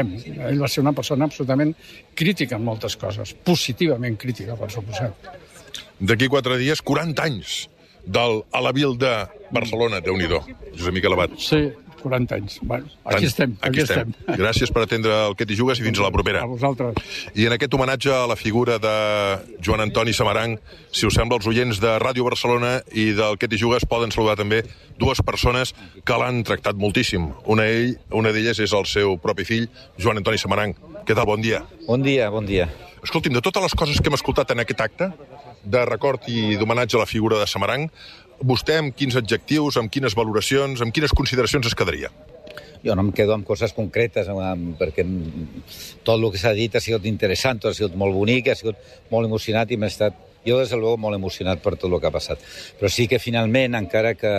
Ell va ser una persona absolutament crítica en moltes coses, positivament crítica, per suposat. D'aquí 4 dies, 40 anys a la vil de Barcelona, Déu-n'hi-do, Josep Miquel Abat. Sí, 40 anys. Bueno, aquí estem. Gràcies per atendre el Que t'hi jugues i fins a la propera. A vosaltres. I en aquest homenatge a la figura de Joan Antoni Samaranch, si us sembla, els oients de Ràdio Barcelona i del Que t'hi jugues poden saludar també 2 persones que l'han tractat moltíssim. Una d'elles és el seu propi fill, Joan Antoni Samaranch. Què tal? Bon dia. Bon dia, bon dia. Escolti'm, de totes les coses que hem escoltat en aquest acte de record i d'homenatge a la figura de Samaranch, vostè amb quins adjectius, amb quines valoracions, amb quines consideracions es quedaria? Jo no em quedo amb coses concretes, perquè tot el que s'ha dit ha sigut interessant, ha sigut molt bonic, ha sigut molt emocionat i m'he estat, jo des de luego, molt emocionat per tot el que ha passat. Però sí que finalment, encara que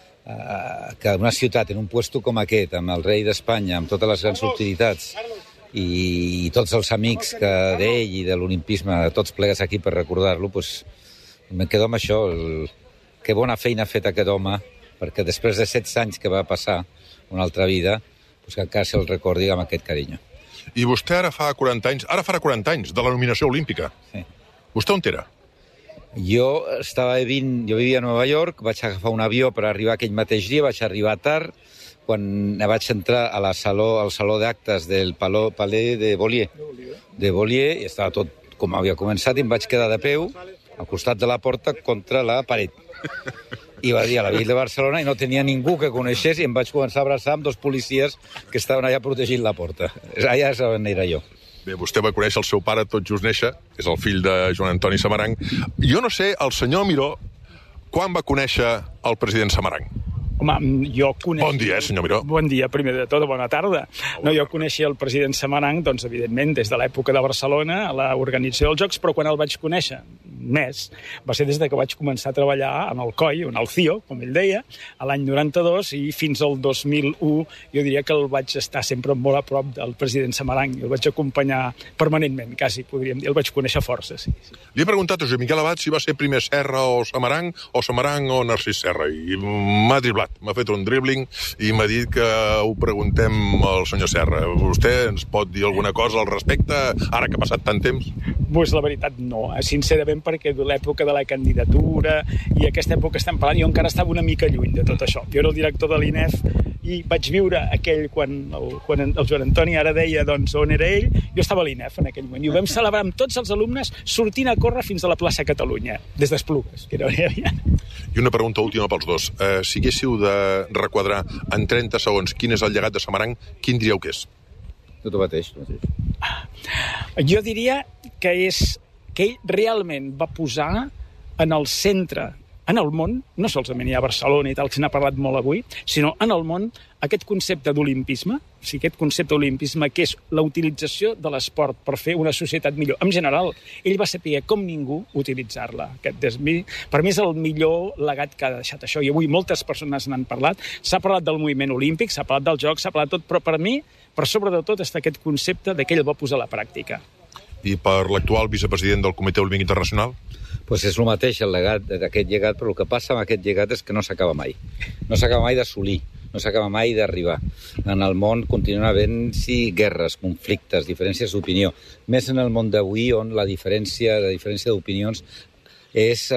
una ciutat en un puesto com aquest, amb el rei d'Espanya, amb totes les grans utilitats i tots els amics d'ell i de l'olimpisme, tots plegats aquí per recordar-lo, doncs me quedo amb això, que bona feina ha fet aquest home, perquè després de 16 anys que va passar una altra vida, doncs que encara se'l recordi amb aquest carinyo. I vostè ara farà 40 anys de la nominació olímpica. Sí. Vostè on era? Jo vivia a Nova York, vaig agafar un avió per arribar aquell mateix dia, vaig arribar tard, quan vaig entrar al saló d'actes del Palais de Beaulieu, i estava tot com havia començat, i em vaig quedar de peu al costat de la porta contra la paret. I va dir a la Vila de Barcelona i no tenia ningú que coneixés i em vaig començar a abraçar amb 2 policies que estaven allà protegint la porta. Allà és on era jo. Bé, vostè va conèixer el seu pare tot just néixer, és el fill de Joan Antoni Samaranch. Jo no sé, el senyor Miró, quan va conèixer el president Samaranch? Home, jo coneixia... Bon dia, senyor Miró. Bon dia, primer de tot, bona tarda. No, jo coneixia el president Samaranch, doncs, evidentment, des de l'època de Barcelona, a l'organització dels Jocs, però quan el vaig conèixer més va ser des de que vaig començar a treballar en el COI, en el CIO, com ell deia, a l'any 92, i fins al 2001 jo diria que el vaig estar sempre molt a prop del president Samaranch, el vaig acompanyar permanentment, quasi, podríem dir, el vaig conèixer força, sí. Li he preguntat a Josep Miquel Abat si va ser primer Serra o Samaranch o Narcís Serra, i m'ha driblat. M'ha fet un dribbling i m'ha dit que ho preguntem al senyor Serra. Vostè ens pot dir alguna cosa al respecte, ara que ha passat tant temps? Pues la veritat no, sincerament, perquè de l'època de la candidatura i aquesta època estem parlant, jo encara estava una mica lluny de tot això. Jo era el director de l'INEF i vaig viure aquell quan el Joan Antoni ara deia doncs, on era ell, jo estava a l'INEF en aquell moment i ho vam celebrar amb tots els alumnes sortint a córrer fins a la plaça Catalunya, des d'Esplugues, que era on hi havia. I una pregunta última pels dos. Si haguéssiu de requadrar en 30 segons quin és el llegat de Samaranch, quin diríeu que és? Tu mateix. Jo diria que ell realment va posar en el centre, en el món, no solament a Barcelona i tal, que se n'ha parlat molt avui, sinó en el món, aquest concepte d'olimpisme, o sigui, aquest concepte d'olimpisme que és la utilització de l'esport per fer una societat millor. En general, ell va saber com ningú utilitzar-la. Per mi és el millor legat que ha deixat això, i avui moltes persones n'han parlat. S'ha parlat del moviment olímpic, s'ha parlat dels Jocs, s'ha parlat tot, però per mi, per sobre de tot, està aquest concepte que ell va posar a la pràctica. I per l'actual vicepresident del Comitè Olímpic Internacional? Pues és el mateix, el legat d'aquest llegat, però el que passa amb aquest llegat és que no s'acaba mai. No s'acaba mai d'assolir, no s'acaba mai d'arribar. En el món continuen havent-hi guerres, conflictes, diferències d'opinió. Més en el món d'avui, on la diferència d'opinions és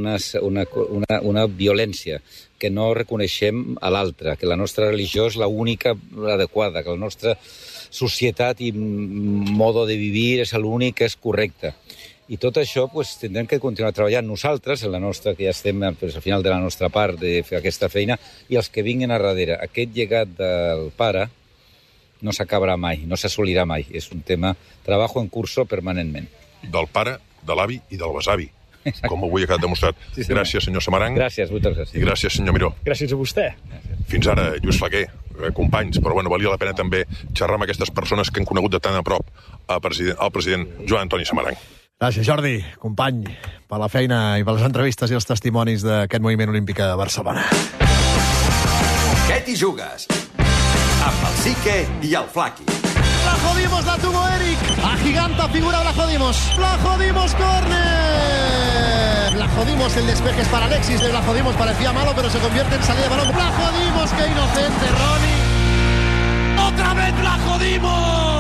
una violència, que no reconeixem a l'altre, que la nostra religió és l'única adequada, que la nostra societat i modo de vivir és l'únic que és correcte. I tot això tindrem que continuar treballant nosaltres, en la nostra, que ja estem al final de la nostra part de fer aquesta feina, i els que vinguin a darrere. Aquest llegat del pare no s'acabarà mai, no s'assolirà mai. És un tema, treballo en curso permanentment. Del pare, de l'avi i del besavi, com avui ha quedat demostrat. Sí, gràcies, senyor Samaranch. Moltes gràcies. I gràcies, senyor Miró. Gràcies a vostè. Fins ara, Lluís Flaquer, companys, però valia la pena també xerrar amb aquestes persones que han conegut de tan a prop el president Joan Antoni Samaranch. Gràcies, Jordi, company, per la feina i per les entrevistes i els testimonis d'aquest moviment olímpic a Barcelona. Què t'hi jugues? Amb el Sique i el Flaqui. La jodimos, la tuvo Eric. Agiganta figura, la jodimos. La jodimos, córner. La jodimos, el despeje es para Alexis. La jodimos, parecía malo, pero se convierte en salida de balón. La jodimos, qué inocente, Ronnie. ¡Otra vez la jodimos!